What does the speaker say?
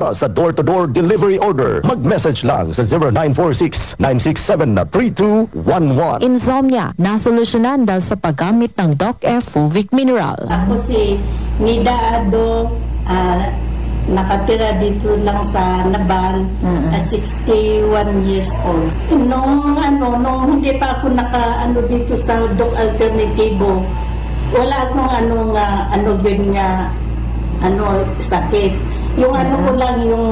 Para sa door-to-door delivery order, mag-message lang sa 0946-967-3211. Insomnia, nasolusyonan dahil sa paggamit ng Doc F Fulvic Mineral. Ako si Nida Ado, nakatira dito lang sa Nabal, 61 years old. Nung hindi pa ako dito sa Doc Alternativo, wala akong sakit. Yung ko lang yung